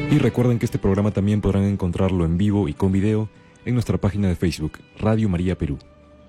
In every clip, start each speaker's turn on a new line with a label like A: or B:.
A: Y recuerden que este programa también podrán encontrarlo en vivo y con video en nuestra página de Facebook, Radio María Perú.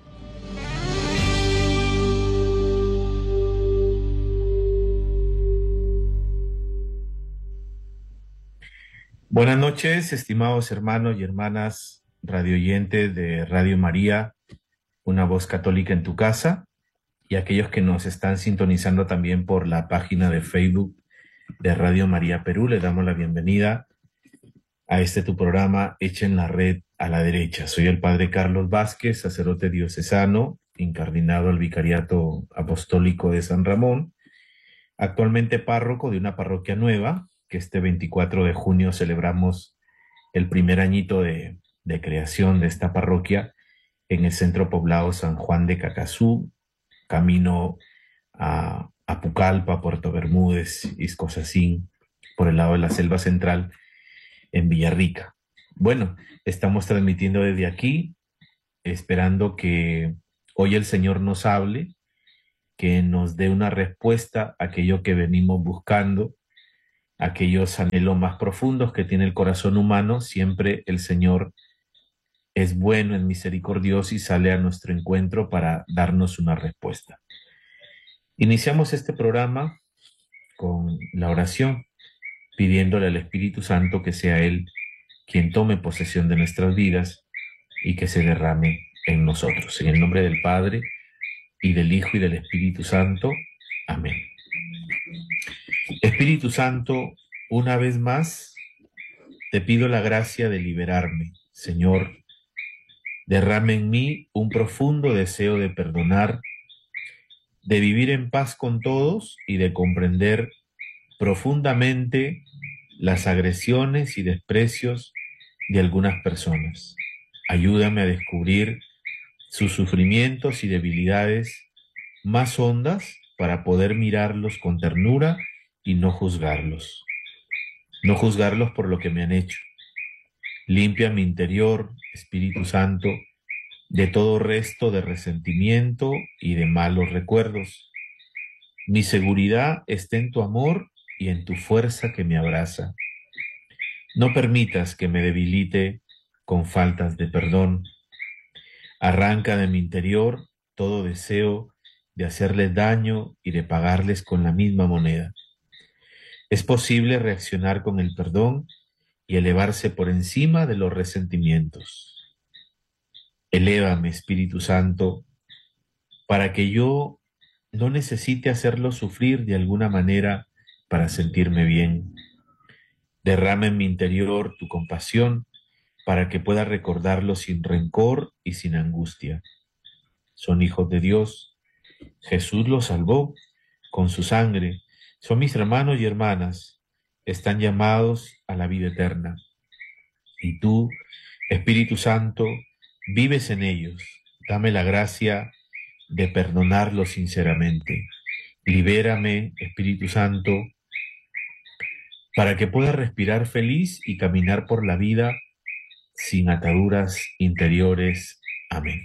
B: Buenas noches, estimados hermanos y hermanas radioyentes de Radio María, una voz católica en tu casa, y aquellos que nos están sintonizando también por la página de Facebook de Radio María Perú. Les damos la bienvenida a este tu programa, Echen la Red a la Derecha. Soy el Padre Carlos Vázquez, sacerdote diocesano, incardinado al Vicariato Apostólico de San Ramón, actualmente párroco de una parroquia nueva, que este 24 de junio celebramos el primer añito de creación de esta parroquia en el centro poblado San Juan de Cacazú, camino a Pucallpa, Puerto Bermúdez, Iscosacín, por el lado de la Selva Central, en Villarrica. Bueno, estamos transmitiendo desde aquí, esperando que hoy el Señor nos hable, que nos dé una respuesta a aquello que venimos buscando, aquellos anhelos más profundos que tiene el corazón humano. Siempre el Señor es bueno, es misericordioso y sale a nuestro encuentro para darnos una respuesta. Iniciamos este programa con la oración, pidiéndole al Espíritu Santo que sea Él quien tome posesión de nuestras vidas y que se derrame en nosotros. En el nombre del Padre, y del Hijo, y del Espíritu Santo. Amén. Espíritu Santo, una vez más, te pido la gracia de liberarme. Señor, derrame en mí un profundo deseo de perdonar, de vivir en paz con todos y de comprender profundamente las agresiones y desprecios de algunas personas. Ayúdame a descubrir sus sufrimientos y debilidades más hondas para poder mirarlos con ternura y no juzgarlos. No juzgarlos por lo que me han hecho. Limpia mi interior, Espíritu Santo, de todo resto de resentimiento y de malos recuerdos. Mi seguridad está en tu amor y en tu fuerza que me abraza. No permitas que me debilite con faltas de perdón. Arranca de mi interior todo deseo de hacerles daño y de pagarles con la misma moneda. Es posible reaccionar con el perdón y elevarse por encima de los resentimientos. Elévame, Espíritu Santo, para que yo no necesite hacerlos sufrir de alguna manera para sentirme bien. Derrama en mi interior tu compasión para que pueda recordarlos sin rencor y sin angustia. Son hijos de Dios. Jesús los salvó con su sangre. Son mis hermanos y hermanas. Están llamados a la vida eterna. Y tú, Espíritu Santo, vives en ellos. Dame la gracia de perdonarlos sinceramente. Libérame, Espíritu Santo, para que pueda respirar feliz y caminar por la vida sin ataduras interiores. Amén.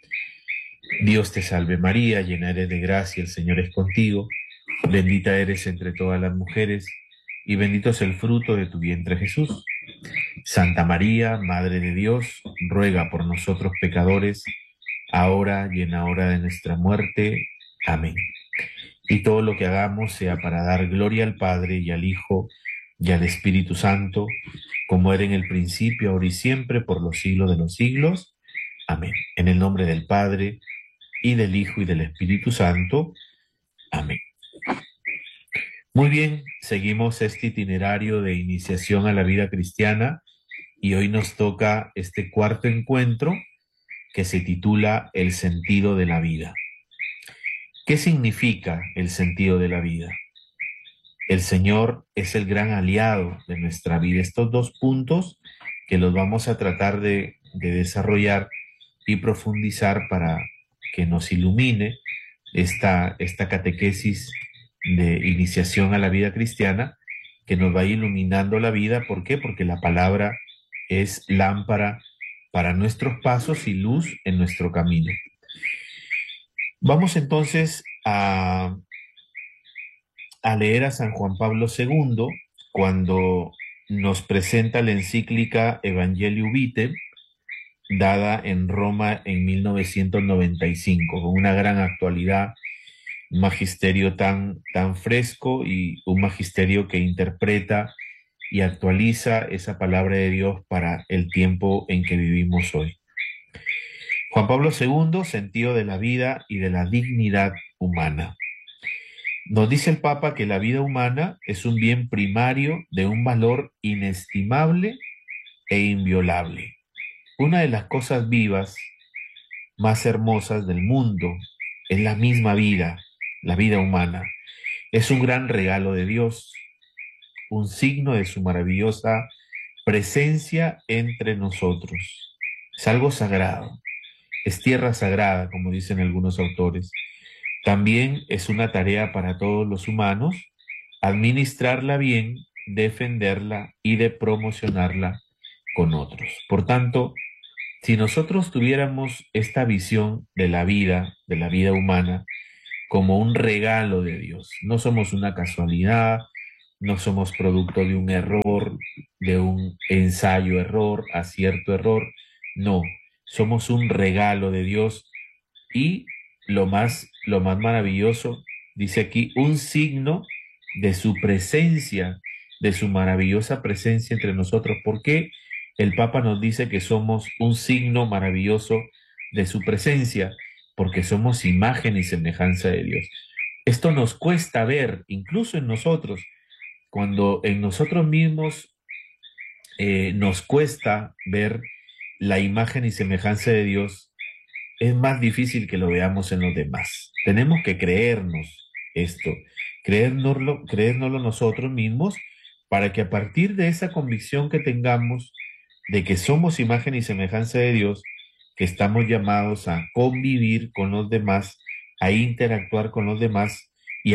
B: Dios te salve María, llena eres de gracia, el Señor es contigo. Bendita eres entre todas las mujeres, y bendito es el fruto de tu vientre Jesús. Santa María, Madre de Dios, ruega por nosotros pecadores, ahora y en la hora de nuestra muerte. Amén. Y todo lo que hagamos sea para dar gloria al Padre y al Hijo y al Espíritu Santo, como era en el principio, ahora y siempre, por los siglos de los siglos. Amén. En el nombre del Padre, y del Hijo, y del Espíritu Santo. Amén. Muy bien, seguimos este itinerario de iniciación a la vida cristiana y hoy nos toca este cuarto encuentro que se titula El sentido de la vida. ¿Qué significa el sentido de la vida? El Señor es el gran aliado de nuestra vida. Estos dos puntos que los vamos a tratar de desarrollar y profundizar para que nos ilumine esta catequesis de iniciación a la vida cristiana, que nos va iluminando la vida. ¿Por qué? Porque la palabra es lámpara para nuestros pasos y luz en nuestro camino. Vamos entonces a leer a San Juan Pablo II cuando nos presenta la encíclica Evangelii Vitae, dada en Roma en 1995, con una gran actualidad, un magisterio tan fresco y un magisterio que interpreta y actualiza esa palabra de Dios para el tiempo en que vivimos hoy. Juan Pablo II, sentido de la vida y de la dignidad humana. Nos dice el Papa que la vida humana es un bien primario de un valor inestimable e inviolable. Una de las cosas vivas más hermosas del mundo es la misma vida, la vida humana. Es un gran regalo de Dios, un signo de su maravillosa presencia entre nosotros. Es algo sagrado, es tierra sagrada, como dicen algunos autores. También es una tarea para todos los humanos administrarla bien, defenderla y de promocionarla con otros. Por tanto, si nosotros tuviéramos esta visión de la vida humana, como un regalo de Dios, no somos una casualidad, no somos producto de un error, de un ensayo error, acierto error, no, somos un regalo de Dios y lo más maravilloso, dice aquí, un signo de su presencia, de su maravillosa presencia entre nosotros. ¿Por qué el Papa nos dice que somos un signo maravilloso de su presencia? Porque somos imagen y semejanza de Dios. Esto nos cuesta ver, incluso en nosotros, cuando en nosotros mismos nos cuesta ver la imagen y semejanza de Dios, es más difícil que lo veamos en los demás. Tenemos que creernos esto, creérnoslo nosotros mismos, para que a partir de esa convicción que tengamos de que somos imagen y semejanza de Dios, que estamos llamados a convivir con los demás, a interactuar con los demás, y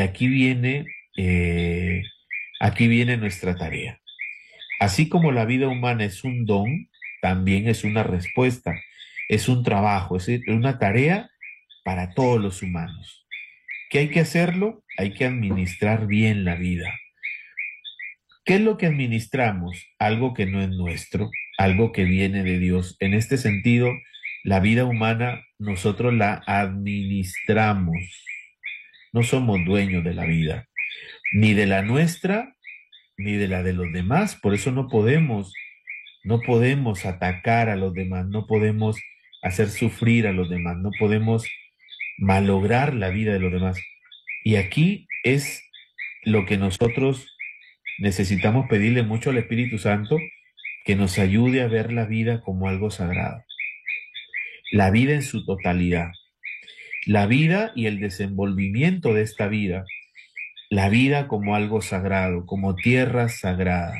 B: aquí viene nuestra tarea. Así como la vida humana es un don, también es una respuesta, es un trabajo, es una tarea para todos los humanos. ¿Qué hay que hacerlo? Hay que administrar bien la vida. ¿Qué es lo que administramos? Algo que no es nuestro, algo que viene de Dios. En este sentido, la vida humana nosotros la administramos. No somos dueños de la vida, ni de la nuestra, ni de la de los demás. Por eso no podemos atacar a los demás, no podemos hacer sufrir a los demás, no podemos malograr la vida de los demás. Y aquí es lo que nosotros necesitamos pedirle mucho al Espíritu Santo, que nos ayude a ver la vida como algo sagrado. La vida en su totalidad. La vida y el desenvolvimiento de esta vida. La vida como algo sagrado, como tierra sagrada.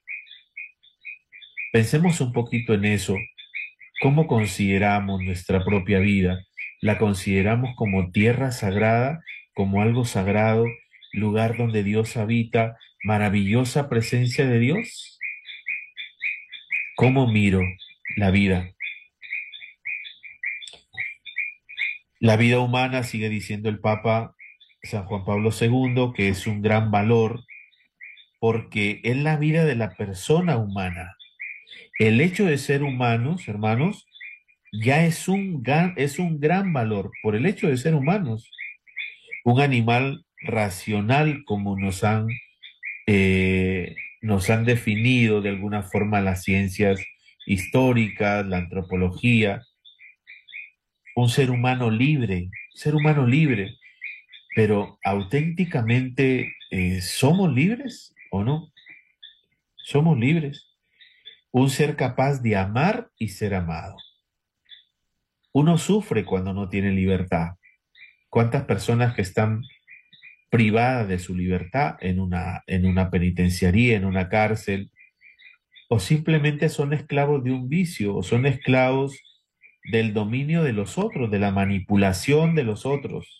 B: Pensemos un poquito en eso. ¿Cómo consideramos nuestra propia vida? ¿La consideramos como tierra sagrada, como algo sagrado, lugar donde Dios habita, maravillosa presencia de Dios? ¿Cómo miro la vida? La vida humana, sigue diciendo el Papa San Juan Pablo II, que es un gran valor porque es la vida de la persona humana. El hecho de ser humanos, hermanos, ya es un gran valor por el hecho de ser humanos. Un animal racional, como nos han definido de alguna forma las ciencias históricas, la antropología, un ser humano libre, pero auténticamente ¿somos libres o no? Somos libres. Un ser capaz de amar y ser amado. Uno sufre cuando no tiene libertad. ¿Cuántas personas que están privadas de su libertad en una penitenciaría, en una cárcel, o simplemente son esclavos de un vicio, o son esclavos del dominio de los otros, de la manipulación de los otros?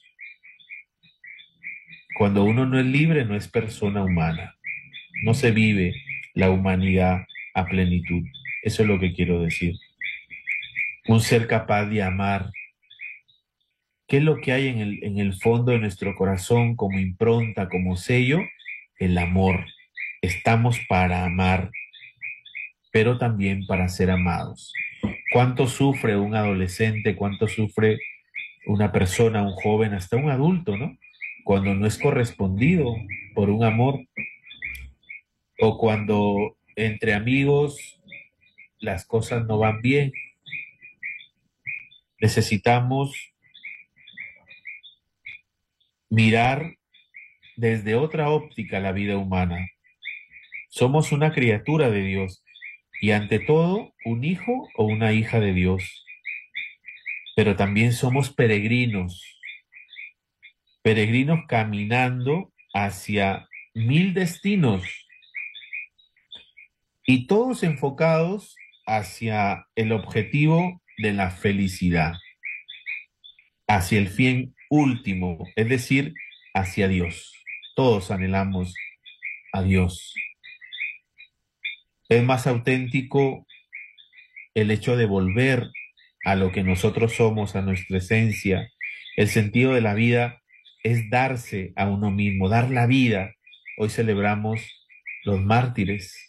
B: Cuando uno no es libre, no es persona humana. No se vive la humanidad a plenitud. Eso es lo que quiero decir. Un ser capaz de amar. ¿Qué es lo que hay en el fondo de nuestro corazón como impronta, como sello? El amor. Estamos para amar, pero también para ser amados. ¿Cuánto sufre un adolescente? ¿Cuánto sufre una persona, un joven, hasta un adulto, ¿no? Cuando no es correspondido por un amor, o cuando entre amigos las cosas no van bien. Necesitamos mirar desde otra óptica la vida humana. Somos una criatura de Dios y ante todo un hijo o una hija de Dios, pero también somos peregrinos, peregrinos caminando hacia mil destinos y todos enfocados hacia el objetivo de la felicidad, hacia el fin último, es decir, hacia Dios. Todos anhelamos a Dios. Es más auténtico el hecho de volver a lo que nosotros somos, a nuestra esencia. El sentido de la vida es darse a uno mismo, dar la vida. Hoy celebramos los mártires.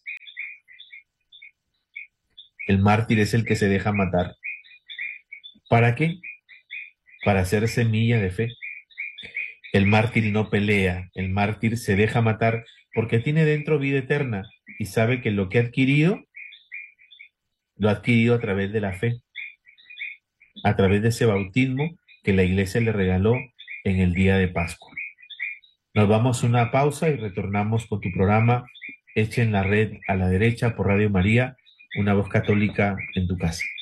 B: El mártir es el que se deja matar. ¿Para qué? Para ser semilla de fe. El mártir no pelea, el mártir se deja matar porque tiene dentro vida eterna y sabe que lo que ha adquirido, lo ha adquirido a través de la fe, a través de ese bautismo que la iglesia le regaló en el día de Pascua. Nos vamos a una pausa y retornamos con tu programa Echen la Red a la Derecha por Radio María, una voz católica en tu casa.